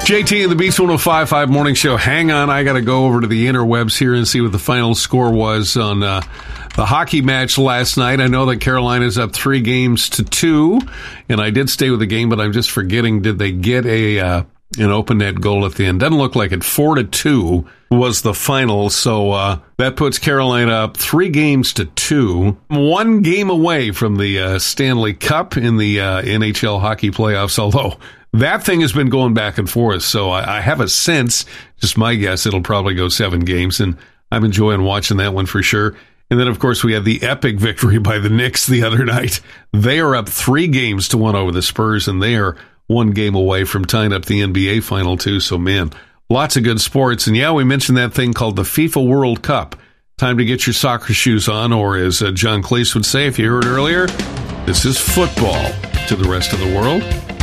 JT and the Beast 105.5 Morning Show. Hang on, I got to go over to the interwebs here and see what the final score was on the hockey match last night. I know that Carolina's up 3-2, and I did stay with the game, but I'm just forgetting, did they get an open net goal at the end? Doesn't look like it. 4-2 was the final, so that puts Carolina up 3-2, 1 game away from the Stanley Cup in the NHL hockey playoffs, although that thing has been going back and forth, so I have a sense, just my guess, it'll probably go 7 games, and I'm enjoying watching that one for sure. And then, of course, we had the epic victory by the Knicks the other night. They are up 3-1 over the Spurs, and they are 1 game away from tying up the NBA final, too. So, man, lots of good sports. And, yeah, we mentioned that thing called the FIFA World Cup. Time to get your soccer shoes on, or as John Cleese would say, if you heard earlier, this is football to the rest of the world.